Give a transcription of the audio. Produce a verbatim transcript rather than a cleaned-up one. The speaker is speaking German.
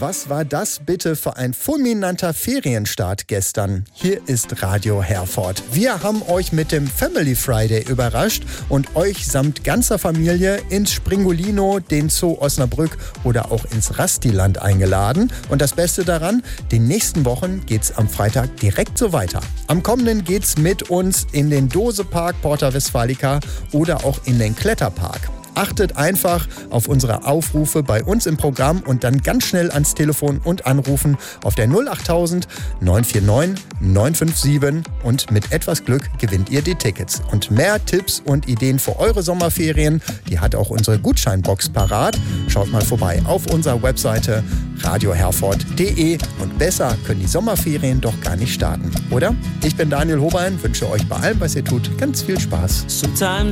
Was war das bitte für ein fulminanter Ferienstart gestern? Hier ist Radio Herford. Wir haben euch mit dem Family Friday überrascht und euch samt ganzer Familie ins Springolino, den Zoo Osnabrück oder auch ins Rastiland eingeladen. Und das Beste daran, die nächsten Wochen geht's am Freitag direkt so weiter. Am kommenden geht's mit uns in den Dose-Park Porta Westfalica oder auch in den Kletterpark. Achtet einfach auf unsere Aufrufe bei uns im Programm und dann ganz schnell ans Telefon und anrufen auf der null achttausend neun vier neun neun fünf sieben und mit etwas Glück gewinnt ihr die Tickets. Und mehr Tipps und Ideen für eure Sommerferien, die hat auch unsere Gutscheinbox parat. Schaut mal vorbei auf unserer Webseite radio herford punkt de und besser können die Sommerferien doch gar nicht starten, oder? Ich bin Daniel Hobein, wünsche euch bei allem, was ihr tut, ganz viel Spaß. Sometimes